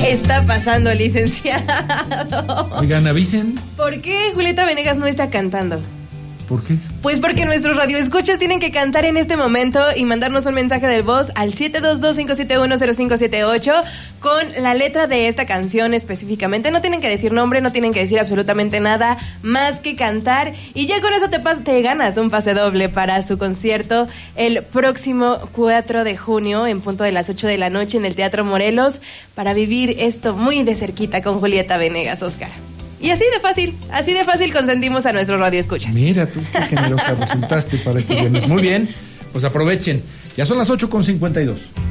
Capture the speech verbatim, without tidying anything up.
está pasando, licenciado? Oigan, avisen. ¿Por qué Julieta Venegas no está cantando? ¿Por qué? Pues porque nuestros radioescuchas tienen que cantar en este momento y mandarnos un mensaje de voz al siete dos dos, cinco siete uno, cero cinco siete ocho con la letra de esta canción específicamente. No tienen que decir nombre, no tienen que decir absolutamente nada más que cantar. Y ya con eso te, pas- te ganas un pase doble para su concierto el próximo cuatro de junio en punto de las ocho de la noche en el Teatro Morelos, para vivir esto muy de cerquita con Julieta Venegas, Oscar. Y así de fácil, así de fácil consentimos a nuestros radioescuchas. Mira tú, qué generosa resultaste para este viernes. Muy bien, pues aprovechen. Ya son las ocho con cincuenta y dos.